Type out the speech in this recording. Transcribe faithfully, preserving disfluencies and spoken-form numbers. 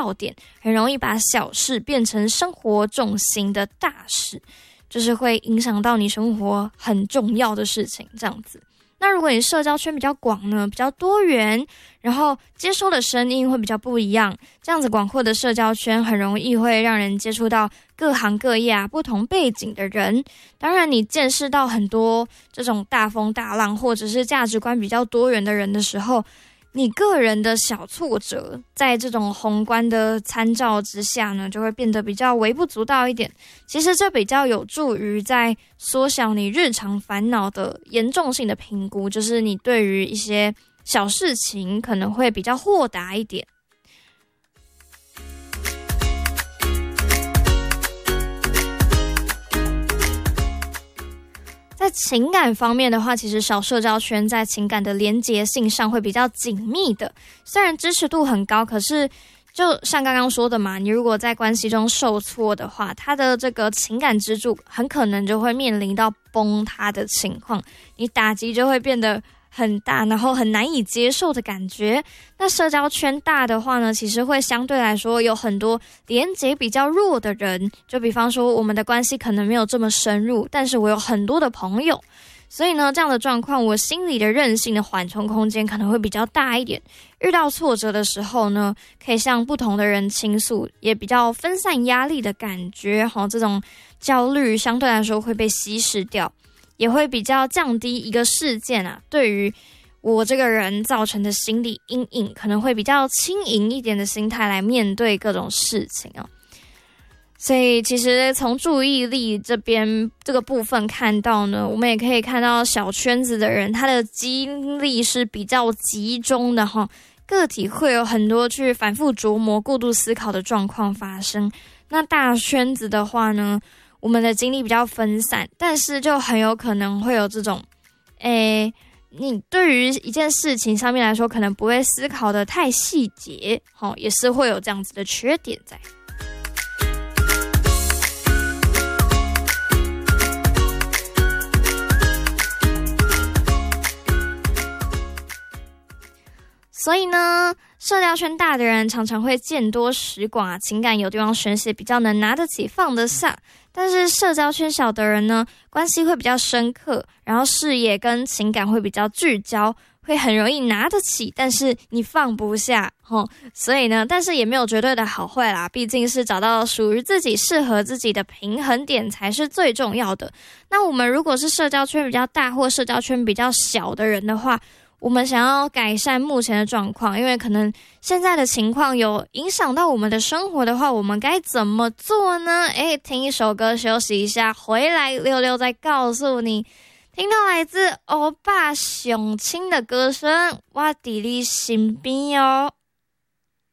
要点，很容易把小事变成生活重心的大事，就是会影响到你生活很重要的事情这样子。那如果你社交圈比较广呢，比较多元，然后接收的声音会比较不一样，这样子广阔的社交圈很容易会让人接触到各行各业啊、不同背景的人。当然你见识到很多这种大风大浪或者是价值观比较多元的人的时候，你个人的小挫折在这种宏观的参照之下呢，就会变得比较微不足道一点。其实这比较有助于在缩小你日常烦恼的严重性的评估，就是你对于一些小事情可能会比较豁达一点。在情感方面的话，其实小社交圈在情感的连结性上会比较紧密的，虽然支持度很高，可是就像刚刚说的嘛，你如果在关系中受挫的话，他的这个情感支柱很可能就会面临到崩塌的情况，你打击就会变得很大，然后很难以接受的感觉。那社交圈大的话呢，其实会相对来说有很多连结比较弱的人，就比方说我们的关系可能没有这么深入，但是我有很多的朋友，所以呢这样的状况，我心里的韧性的缓冲空间可能会比较大一点。遇到挫折的时候呢，可以向不同的人倾诉，也比较分散压力的感觉，这种焦虑相对来说会被稀释掉，也会比较降低一个事件啊对于我这个人造成的心理阴影，可能会比较轻盈一点的心态来面对各种事情啊。所以其实从注意力这边这个部分看到呢，我们也可以看到小圈子的人他的精力是比较集中的哈，个体会有很多去反复琢磨、过度思考的状况发生。那大圈子的话呢，我们的精力比较分散，但是就很有可能会有这种诶，你对于一件事情上面来说可能不会思考的太细节，也是会有这样子的缺点在。所以呢，社交圈大的人常常会见多识广，情感有地方宣泄，比较能拿得起放得下。但是社交圈小的人呢，关系会比较深刻，然后视野跟情感会比较聚焦，会很容易拿得起，但是你放不下。齁，所以呢，但是也没有绝对的好坏啦，毕竟是找到属于自己适合自己的平衡点才是最重要的。那我们如果是社交圈比较大或社交圈比较小的人的话，我们想要改善目前的状况，因为可能现在的情况有影响到我们的生活的话，我们该怎么做呢？诶，听一首歌休息一下，回来六六再告诉你。听到来自欧巴熊青的歌声，我在你身边哦。